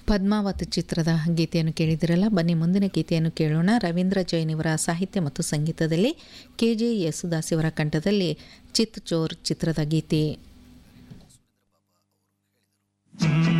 ಪದ್ಮಾವತ್ ಚಿತ್ರದ ಗೀತೆಯನ್ನು ಕೇಳಿದಿರಲ್ಲ. ಬನ್ನಿ ಮುಂದಿನ ಗೀತೆಯನ್ನು ಕೇಳೋಣ. ರವೀಂದ್ರ ಜೈನ್ ಇವರ ಸಾಹಿತ್ಯ ಮತ್ತು ಸಂಗೀತದಲ್ಲಿ KJ ಯೇಸುದಾಸ್ ಇವರ ಕಂಠದಲ್ಲಿ ಚಿತ್ ಚೋರ್ ಚಿತ್ರದ ಗೀತೆ.